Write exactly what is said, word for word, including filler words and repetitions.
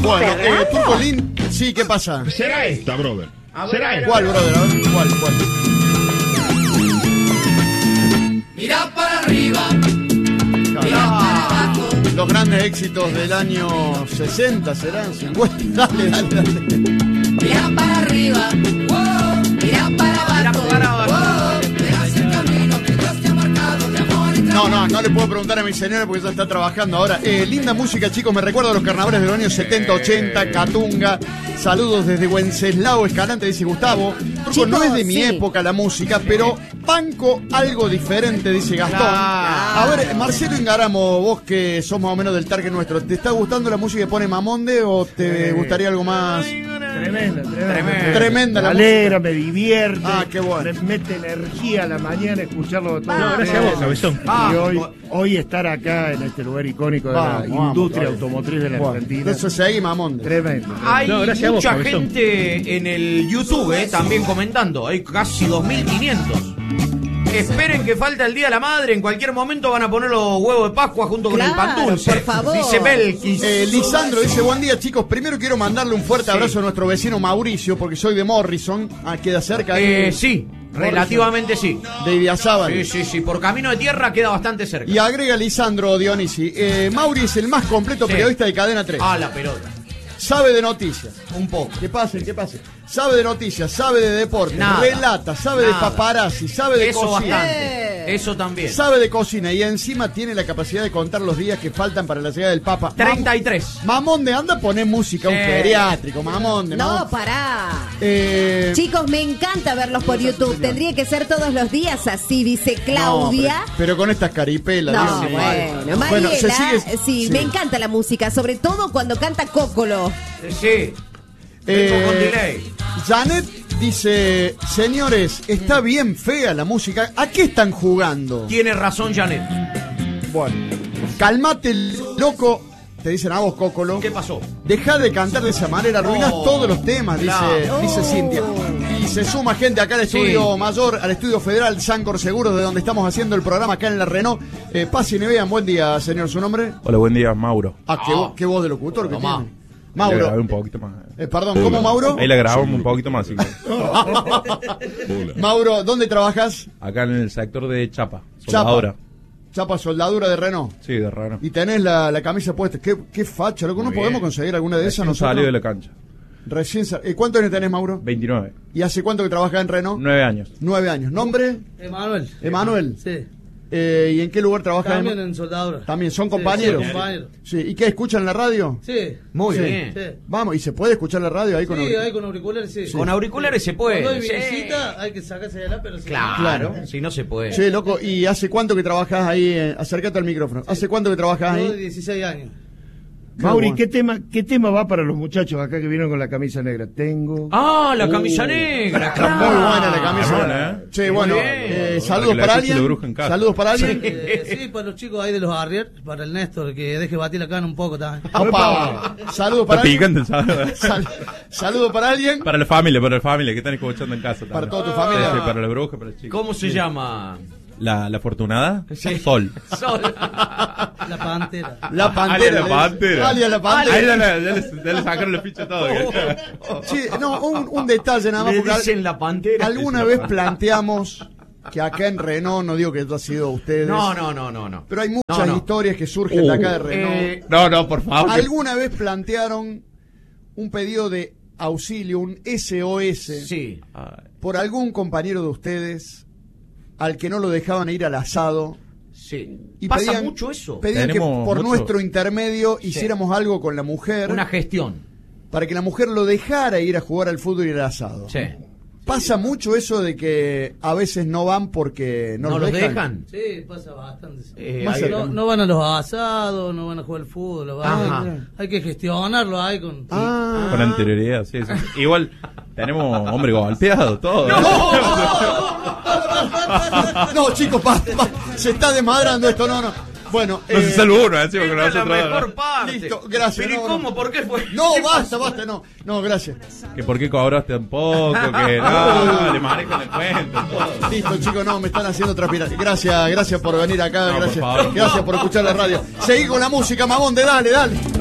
Bueno, eh, Turcolín, sí, ¿qué pasa? Será esta, brother. Será esta. ¿Cuál, brother? A ver, ¿cuál, cuál? Mira para arriba, mira para abajo. Los grandes éxitos del año sesenta serán cincuenta. Dale, dale, dale. Mira para arriba, wow, mira para abajo, Mira para abajo. wow, verás el camino que Dios te ha marcado de amor y No, trabajo. no, no le puedo preguntar a mi señora porque ya está trabajando ahora. Eh, linda música, chicos, me recuerda a los carnavales de los años setenta, ochenta, Catunga. Saludos desde Wenceslao Escalante, dice Gustavo. Turco, Chicos, no es de mi sí. época la música, pero banco algo diferente, dice Gastón. A ver, Marcelo Ingaramo, vos que sos más o menos del target nuestro, ¿te está gustando la música que pone Mamonde o te gustaría algo más? Tremenda, tremenda. Tremenda. Tremenda la Me alegra, me divierte. Ah, qué bueno. Me mete energía a la mañana escucharlo todo. No, gracias a vos, cabezón. Y hoy, hoy estar acá en este lugar icónico de Vamos, la vamos, industria vamos. automotriz de la Bueno, Argentina. entonces seguí Mamonde. Tremendo. Hay No, gracias a vos, mucha cabezón. gente en el YouTube eh, también comentando. Hay casi dos mil quinientos. Esperen que falta el Día de la Madre. En cualquier momento van a poner los huevos de Pascua junto con el pan Claro, dulce. por favor. Dice Belkis. Eh, Lisandro dice, buen día chicos, primero quiero mandarle un fuerte abrazo a nuestro vecino Mauricio, porque soy de Morrison, ah, queda cerca ahí. Eh, sí, relativamente sí. De Idiazábal. Sí, sí, sí. Por camino de tierra queda bastante cerca. Y agrega Lisandro Dionisi, eh, Mauri es el más completo Sí. periodista de Cadena tres. Ah, la pelota. Sabe de noticias. Un poco. Que pase, que pase. Sabe de noticias, sabe de deporte, Nada. relata, sabe de Nada. paparazzi, sabe de Eso cocina. bastante. Eso también. Sabe de cocina y encima tiene la capacidad de contar los días que faltan para la llegada del Papa. treinta y tres. Mam- Mamonde, anda a poner música a un Sí. geriátrico, Mamonde. No, Mamonde. pará. Eh, Chicos, me encanta verlos por YouTube. Tendría que ser todos los días así, dice Claudia. no, pero, pero con estas caripelas. No, Dios mío. bueno, Bueno, Mariela, se sigue- sí, sí. me encanta la música, sobre todo cuando canta Cócolo. Sí. Eh, Vengo con delay. Janet dice, señores, está bien fea la música. ¿A qué están jugando? Tiene razón, Janet. Bueno, calmate, loco. Te dicen a vos, Cócolo. ¿Qué pasó? Dejá de cantar de esa manera, arruinás Oh, todos los temas, dice, claro. dice Cintia. Y se suma gente acá al estudio Sí. mayor, al estudio federal Sancor Seguros, de donde estamos haciendo el programa acá en la Renault. Eh, pasen y vean, buen día, señor, ¿su nombre? Hola, buen día, Mauro. Ah, qué, Ah. vo- qué voz de locutor que Tomá. tiene. Ahí la grabé Mauro. un poquito más. Eh, perdón, ¿cómo Mauro? Ahí la grabamos un poquito más. así que- Mauro, ¿dónde trabajas? Acá en el sector de Chapa. Chapa. Soldadura. Chapa soldadura de Renault. Sí, de raro. Y tenés la, la camisa puesta. Qué, qué facha, loco. ¿No Muy podemos bien. conseguir alguna de esas Recién nosotros? salió de la cancha. Recién sa- eh, ¿Cuántos años tenés, Mauro? veintinueve. ¿Y hace cuánto que trabajas en Renault? Nueve años. Nueve años. ¿Nombre? Emanuel. Emanuel. Sí. Eh, ¿Y en qué lugar trabajas? También en soldadura. También, ¿son Sí, compañeros? sí, compañeros. Sí. ¿Y qué, escuchan la radio? Sí. Muy Sí. bien. Sí. Vamos, ¿y se puede escuchar la radio ahí con Sí, auric- ahí con auriculares, sí. Con auriculares se puede. Cuando hay Sí. visita hay que sacarse de la, pero sí. Claro, Claro. si no se puede. Che, loco, ¿y hace cuánto que trabajas ahí? eh, acércate al micrófono. ¿Hace cuánto que trabajas Yo de ahí? dieciséis años. Mauri, bueno. ¿qué tema, ¿qué tema va para los muchachos acá que vinieron con la camisa negra? Tengo. Ah, la camisa Uh, negra, Está claro. muy buena la camisa. buena, ¿eh? Che, bueno, bien. eh, Para saludos que la para escuche alguien. la bruja en casa. Saludos para alguien. Eh, sí, para los chicos ahí de los Harrier, para el Néstor, que deje batir la cana un poco también. Opa. Saludos para Está alguien. picante, ¿sabes? Sal- Saludos para alguien. Para la familia, para la familia que están escuchando en casa. también. Para toda tu familia. Sí, sí, para la bruja, para el chico. ¿Cómo se llama? La, la afortunada. Sí. Sol. Sol. La pantera. La pantera. Alia la pantera. Alia la Ahí pantera. ya le, ya le- ya le sacaron la ficha todo. Sí, no, un, un detalle nada más. Le porque al- dicen la pantera. alguna vez planteamos que acá en Renault, no digo que esto ha sido ustedes, No, no, no, no, no. pero hay muchas No, no. historias que surgen de acá de Renault. Eh, No, no, por favor. ¿Alguna vez plantearon un pedido de auxilio, un S O S, sí. por algún compañero de ustedes al que no lo dejaban ir al asado? Sí. Y Pasa pedían, mucho eso. pedían que Tenemos por mucho- nuestro intermedio hiciéramos algo con la mujer Una gestión. para que la mujer lo dejara ir a jugar al fútbol y al asado. Sí. Pasa mucho eso de que a veces no van porque no, ¿No los los dejan. dejan? Sí, pasa bastante. Eh, Más hay- cerca. No, no van a los asados, no van a jugar al fútbol. lo van- Ajá. Hay que gestionarlo ahí con... Ah. Con anterioridad, sí, sí. Igual tenemos hombre golpeado, todo. No, chicos, basta, basta. Se está desmadrando esto, no, no. Bueno, No se eh, salvó uno, ¿eh? Sí, porque Esta es la nosotros- mejor parte. Listo, gracias, ¿Pero y no, cómo? no. ¿Por qué fue? no, ¿Qué basta, pasó? basta, no. No, gracias. Que por qué cobraste un poco, que no, le manejan el cuento, todo. Listo, chicos, no, me están haciendo transpirar. Gracias, gracias por venir acá, No, por gracias. favor. Gracias por escuchar la radio. Seguí con la música, Mamonde, dale, dale.